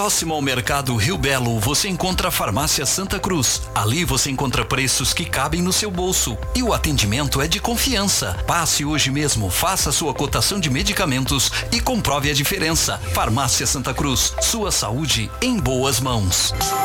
Próximo ao Mercado Rio Belo, você encontra a Farmácia Santa Cruz. Ali você encontra preços que cabem no seu bolso. E o atendimento é de confiança. Passe hoje mesmo, faça sua cotação de medicamentos e comprove a diferença. Farmácia Santa Cruz, sua saúde em boas mãos.